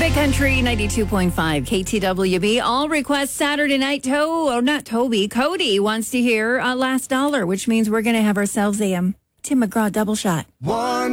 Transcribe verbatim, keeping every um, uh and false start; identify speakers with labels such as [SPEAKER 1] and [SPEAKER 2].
[SPEAKER 1] Big Country ninety-two point five K T W B. All requests Saturday night. To- oh, not Toby. Cody wants to hear uh, Last Dollar, which means we're going to have ourselves a um, Tim McGraw double shot.
[SPEAKER 2] One